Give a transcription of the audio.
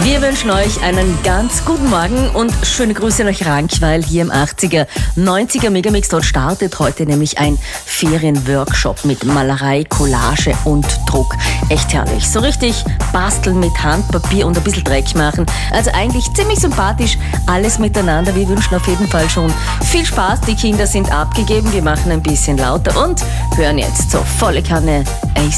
Wir wünschen euch einen ganz guten Morgen und schöne Grüße nach Rankweil hier im 80er, 90er Megamix. Dort startet heute nämlich ein Ferienworkshop mit Malerei, Collage und Druck. Echt herrlich. So richtig basteln mit Handpapier und ein bisschen Dreck machen. Also eigentlich ziemlich sympathisch, alles miteinander. Wir wünschen auf jeden Fall schon viel Spaß. Die Kinder sind abgegeben, wir machen ein bisschen lauter und hören jetzt so volle Kanne